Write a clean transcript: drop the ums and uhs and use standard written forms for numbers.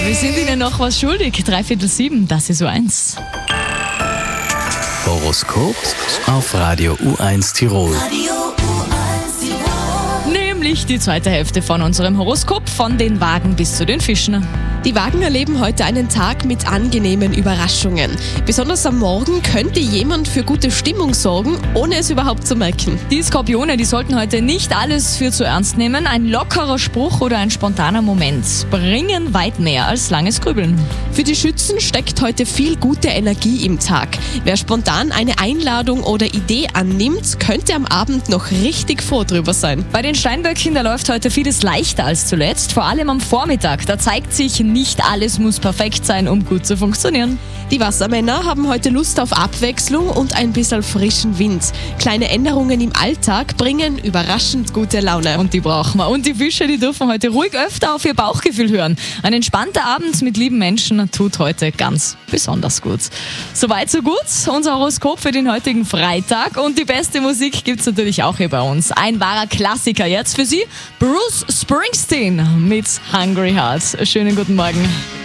Wir sind Ihnen noch was schuldig. 6:45, das ist U1. Horoskop auf Radio U1 Tirol. Nämlich die zweite Hälfte von unserem Horoskop, von den Wagen bis zu den Fischen. Die Wagen erleben heute einen Tag mit angenehmen Überraschungen. Besonders am Morgen könnte jemand für gute Stimmung sorgen, ohne es überhaupt zu merken. Die Skorpione, die sollten heute nicht alles für zu ernst nehmen. Ein lockerer Spruch oder ein spontaner Moment bringen weit mehr als langes Grübeln. Für die Schützen steckt heute viel gute Energie im Tag. Wer spontan eine Einladung oder Idee annimmt, könnte am Abend noch richtig froh drüber sein. Bei den Steinböcken, da läuft heute vieles leichter als zuletzt. Vor allem am Vormittag, da zeigt sich, nicht alles muss perfekt sein, um gut zu funktionieren. Die Wassermänner haben heute Lust auf Abwechslung und ein bisschen frischen Wind. Kleine Änderungen im Alltag bringen überraschend gute Laune. Und die brauchen wir. Und die Fische, die dürfen heute ruhig öfter auf ihr Bauchgefühl hören. Ein entspannter Abend mit lieben Menschen tut heute ganz besonders gut. Soweit, so gut. Unser Horoskop für den heutigen Freitag. Und die beste Musik gibt's natürlich auch hier bei uns. Ein wahrer Klassiker jetzt für Sie. Bruce Springsteen mit Hungry Hearts. Schönen guten Morgen.